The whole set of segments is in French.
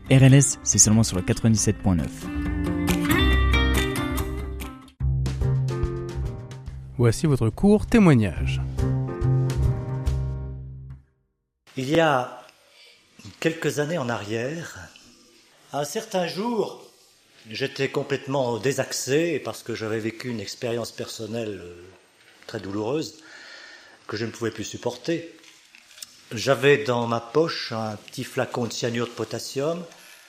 RLS, c'est seulement sur le 97.9. Voici votre court témoignage. Il y a quelques années en arrière, un certain jour, j'étais complètement désaxé parce que j'avais vécu une expérience personnelle très douloureuse que je ne pouvais plus supporter. J'avais dans ma poche un petit flacon de cyanure de potassium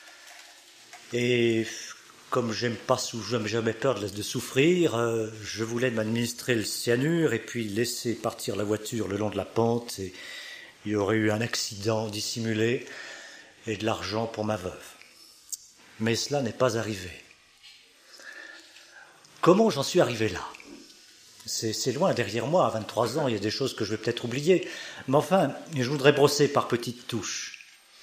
et comme j'aime jamais peur de souffrir, je voulais m'administrer le cyanure et puis laisser partir la voiture le long de la pente et il y aurait eu un accident dissimulé et de l'argent pour ma veuve. Mais cela n'est pas arrivé. Comment j'en suis arrivé là ? C'est loin derrière moi, à 23 ans, il y a des choses que je vais peut-être oublier. Mais enfin, je voudrais brosser par petites touches.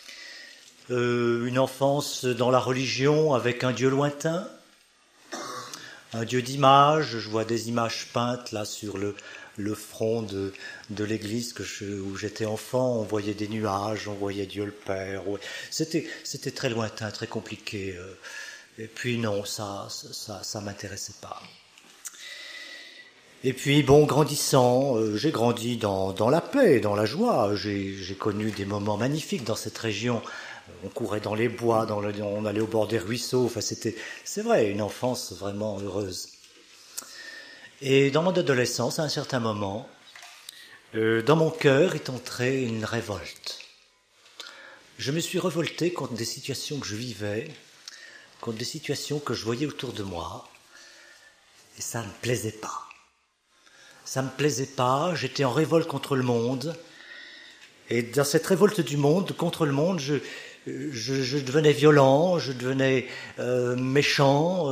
Une enfance dans la religion avec un Dieu lointain, un Dieu d'images. Je vois des images peintes là sur le front de l'église où j'étais enfant. On voyait des nuages, on voyait Dieu le Père. C'était très lointain, très compliqué. Et puis non, ça m'intéressait pas. Et puis bon, grandissant, j'ai grandi dans la paix, dans la joie. J'ai connu des moments magnifiques dans cette région. On courait dans les bois, on allait au bord des ruisseaux. Enfin, c'est vrai, une enfance vraiment heureuse. Et dans mon adolescence, à un certain moment, dans mon cœur est entrée une révolte. Je me suis révolté contre des situations que je vivais, contre des situations que je voyais autour de moi, et ça ne me plaisait pas. Ça me plaisait pas, j'étais en révolte contre le monde, et dans cette révolte du monde, contre le monde, je devenais violent, je devenais méchant.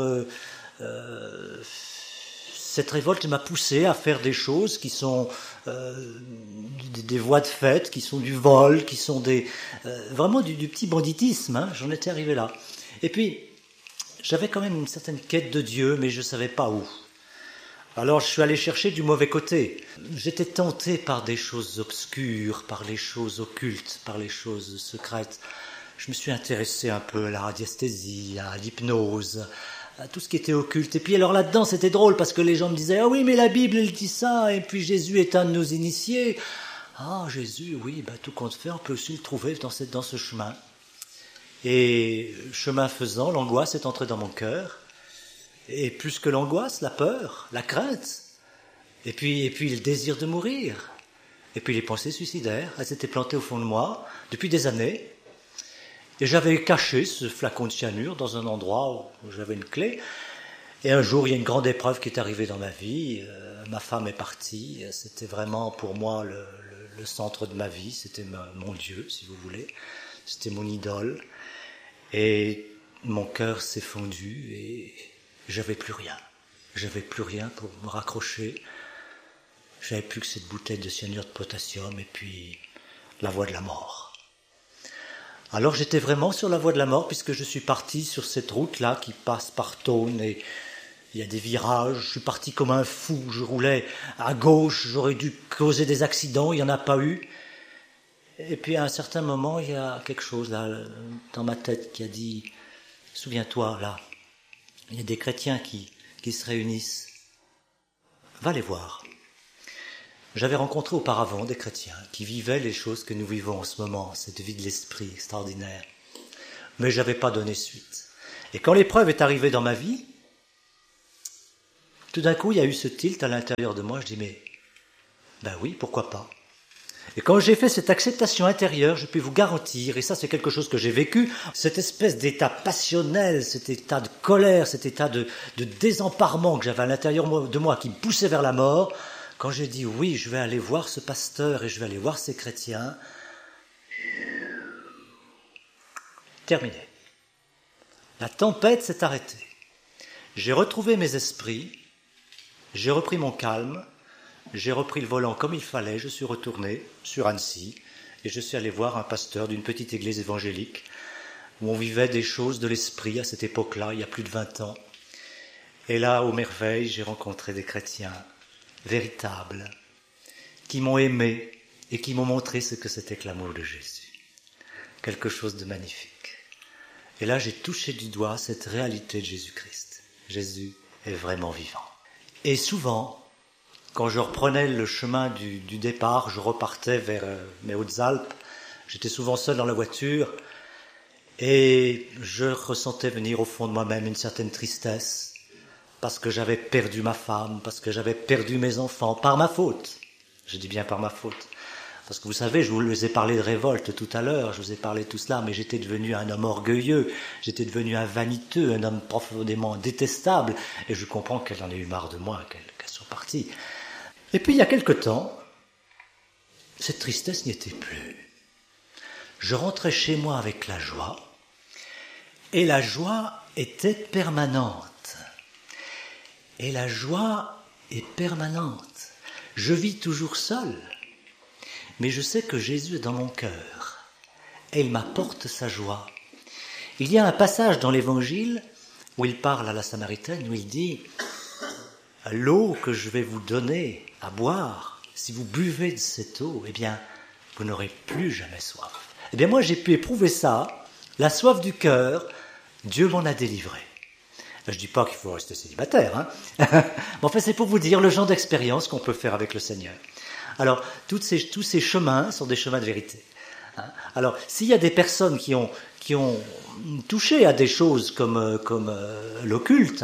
Cette révolte m'a poussé à faire des choses qui sont des voies de fait, qui sont du vol, qui sont vraiment du petit banditisme. Hein, j'en étais arrivé là. Et puis, j'avais quand même une certaine quête de Dieu, mais je ne savais pas où. Alors je suis allé chercher du mauvais côté. J'étais tenté par des choses obscures, par les choses occultes, par les choses secrètes. Je me suis intéressé un peu à la radiesthésie, à l'hypnose, à tout ce qui était occulte. Et puis alors là-dedans, c'était drôle parce que les gens me disaient « Ah oui, mais la Bible, elle dit ça, et puis Jésus est un de nos initiés. » Ah, Jésus, oui, tout compte fait, on peut aussi le trouver dans ce chemin. Et chemin faisant, l'angoisse est entrée dans mon cœur. Et plus que l'angoisse, la peur, la crainte, et puis le désir de mourir, et puis les pensées suicidaires, elles s'étaient plantées au fond de moi depuis des années, et j'avais caché ce flacon de cyanure dans un endroit où j'avais une clé, et un jour il y a une grande épreuve qui est arrivée dans ma vie, ma femme est partie, c'était vraiment pour moi le centre de ma vie, c'était mon Dieu si vous voulez, c'était mon idole, et mon cœur s'est fondu et j'avais plus rien pour me raccrocher. J'avais plus que cette bouteille de cyanure de potassium et puis la voie de la mort. Alors j'étais vraiment sur la voie de la mort puisque je suis parti sur cette route-là qui passe par Thônes et il y a des virages. Je suis parti comme un fou, je roulais à gauche, j'aurais dû causer des accidents, il n'y en a pas eu. Et puis à un certain moment, il y a quelque chose là dans ma tête qui a dit « Souviens-toi là, il y a des chrétiens qui se réunissent. Va les voir. » J'avais rencontré auparavant des chrétiens qui vivaient les choses que nous vivons en ce moment, cette vie de l'esprit extraordinaire. Mais je n'avais pas donné suite. Et quand l'épreuve est arrivée dans ma vie, tout d'un coup, il y a eu ce tilt à l'intérieur de moi. Je dis, mais oui, pourquoi pas ? Et quand j'ai fait cette acceptation intérieure, je peux vous garantir, et ça c'est quelque chose que j'ai vécu, cette espèce d'état passionnel, cet état de colère, cet état de désemparement que j'avais à l'intérieur de moi qui me poussait vers la mort, quand j'ai dit oui, je vais aller voir ce pasteur et je vais aller voir ces chrétiens, terminé. La tempête s'est arrêtée. J'ai retrouvé mes esprits, j'ai repris mon calme, j'ai repris le volant comme il fallait, je suis retourné sur Annecy et je suis allé voir un pasteur d'une petite église évangélique où on vivait des choses de l'esprit à cette époque-là, il y a plus de 20 ans. Et là, aux merveilles, j'ai rencontré des chrétiens véritables qui m'ont aimé et qui m'ont montré ce que c'était que l'amour de Jésus. Quelque chose de magnifique. Et là, j'ai touché du doigt cette réalité de Jésus-Christ. Jésus est vraiment vivant. Et souvent, quand je reprenais le chemin du départ, je repartais vers mes Hautes-Alpes. J'étais souvent seul dans la voiture et je ressentais venir au fond de moi-même une certaine tristesse parce que j'avais perdu ma femme, parce que j'avais perdu mes enfants, par ma faute. Je dis bien par ma faute. Parce que vous savez, je vous ai parlé de révolte tout à l'heure, je vous ai parlé de tout cela, mais j'étais devenu un homme orgueilleux, j'étais devenu un vaniteux, un homme profondément détestable, et je comprends qu'elle en ait eu marre de moi, qu'elle soit partie. Et puis il y a quelque temps, cette tristesse n'y était plus. Je rentrais chez moi avec la joie, et la joie était permanente. Et la joie est permanente. Je vis toujours seul. Mais je sais que Jésus est dans mon cœur et il m'apporte sa joie. Il y a un passage dans l'Évangile où il parle à la Samaritaine, où il dit « L'eau que je vais vous donner à boire, si vous buvez de cette eau, eh bien, vous n'aurez plus jamais soif. » Eh bien, moi, j'ai pu éprouver ça, la soif du cœur, Dieu m'en a délivré. Je ne dis pas qu'il faut rester célibataire, hein. Mais en fait, c'est pour vous dire le genre d'expérience qu'on peut faire avec le Seigneur. Alors, tous ces chemins sont des chemins de vérité. Alors, s'il y a des personnes qui ont touché à des choses comme l'occulte,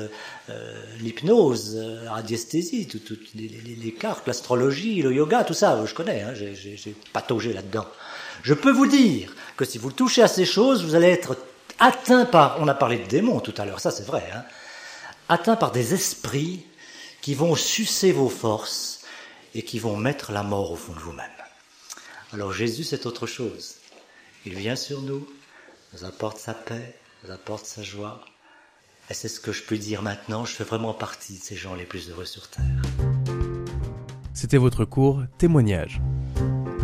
l'hypnose, la radiesthésie, toutes les cartes, l'astrologie, le yoga, tout ça, je connais, hein, j'ai pataugé là-dedans. Je peux vous dire que si vous touchez à ces choses, vous allez être atteint par, on a parlé de démons tout à l'heure, ça c'est vrai, hein, atteint par des esprits qui vont sucer vos forces, et qui vont mettre la mort au fond de vous-même. Alors Jésus, c'est autre chose. Il vient sur nous, nous apporte sa paix, nous apporte sa joie. Et c'est ce que je peux dire maintenant, je fais vraiment partie de ces gens les plus heureux sur terre. C'était votre cours Témoignage.